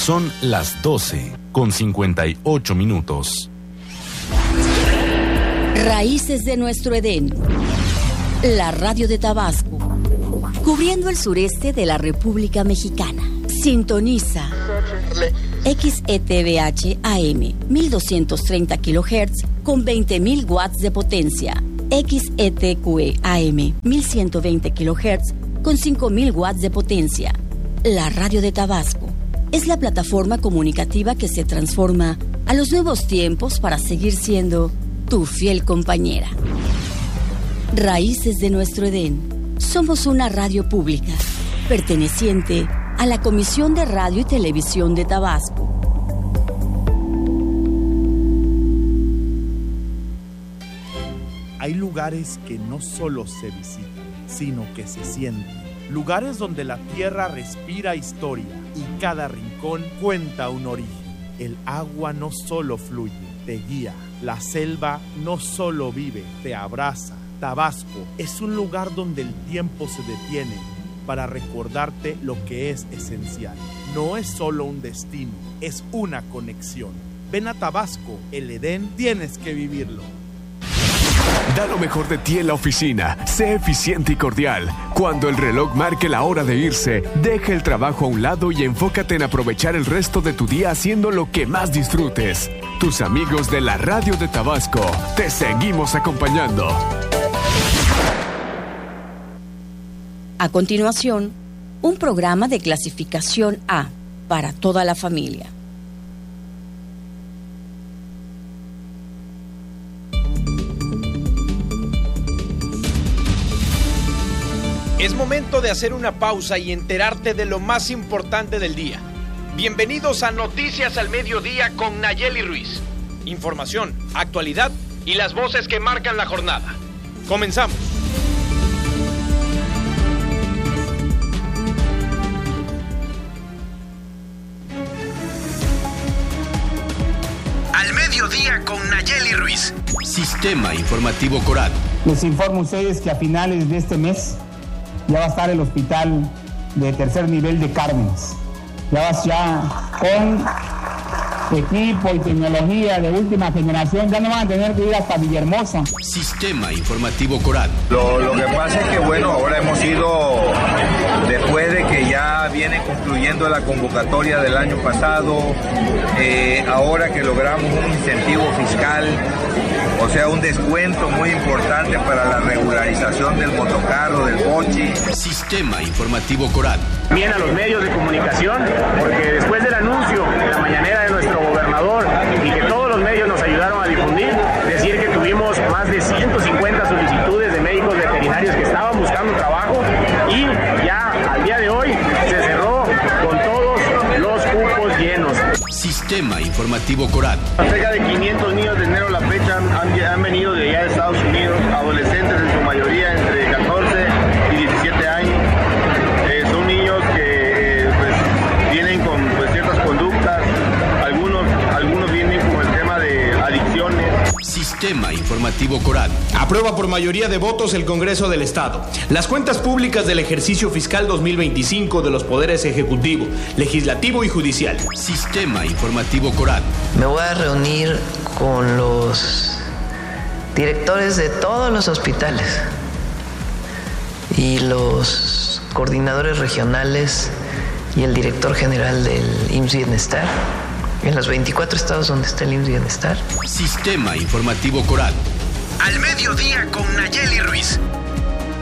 Son las 12:58. Raíces de nuestro Edén. La radio de Tabasco, cubriendo el sureste de la República Mexicana. Sintoniza XETVH AM 1230 kHz con 20.000 watts de potencia. XETQE AM 1120 kHz con 5.000 watts de potencia. La radio de Tabasco es la plataforma comunicativa que se transforma a los nuevos tiempos para seguir siendo tu fiel compañera. Raíces de nuestro Edén. Somos una radio pública, perteneciente a la Comisión de Radio y Televisión de Tabasco. Hay lugares que no solo se visitan, sino que se sienten. Lugares donde la tierra respira historia y cada rincón cuenta un origen. El agua no solo fluye, te guía. La selva no solo vive, te abraza. Tabasco es un lugar donde el tiempo se detiene para recordarte lo que es esencial. No es solo un destino, es una conexión. Ven a Tabasco, el Edén, tienes que vivirlo. Da lo mejor de ti en la oficina. Sé eficiente y cordial. Cuando el reloj marque la hora de irse, deja el trabajo a un lado y enfócate en aprovechar el resto de tu día haciendo lo que más disfrutes. Tus amigos de la radio de Tabasco, te seguimos acompañando. A continuación, un programa de clasificación A para toda la familia. Es momento de hacer una pausa y enterarte de lo más importante del día. Bienvenidos a Noticias al Mediodía con Nayeli Ruiz. Información, actualidad y las voces que marcan la jornada. Comenzamos. Al Mediodía con Nayeli Ruiz. Sistema Informativo Coral. Les informo a ustedes que a finales de este mes ya va a estar el hospital de tercer nivel de Cármenes. Ya con equipo y tecnología de última generación, ya no van a tener que ir hasta Villahermosa. Sistema Informativo Coral. Lo que pasa es que ahora hemos ido, después de que ya viene concluyendo la convocatoria del año pasado, ahora que logramos un incentivo fiscal, o sea, un descuento muy importante para la regularización del motocarro, del bochi. Sistema Informativo Coral. Bien a los medios de comunicación, porque después del anuncio de la mañanera de nuestro gobernador y que todos los medios nos ayudaron a difundir, decir que tuvimos más de 150 solicitudes de médicos veterinarios que estaban buscando trabajo y ya al día de hoy se cerró con todos los cupos llenos. Sistema Informativo Coral. Cerca de 500 niños de enero a la fecha han venido de allá de Estados Unidos, adolescentes en su mayoría entre 14 y 17 años. Son niños que vienen con ciertas conductas, algunos vienen con el tema de adicciones. Sistema Informativo Coral. Aprueba por mayoría de votos el Congreso del Estado las cuentas públicas del ejercicio fiscal 2025 de los poderes ejecutivo, legislativo y judicial. Sistema Informativo Coral. Me voy a reunir con los directores de todos los hospitales y los coordinadores regionales y el director general del IMSS Bienestar en los 24 estados donde está el IMSS Bienestar. Sistema Informativo Coral. Al Mediodía con Nayeli Ruiz.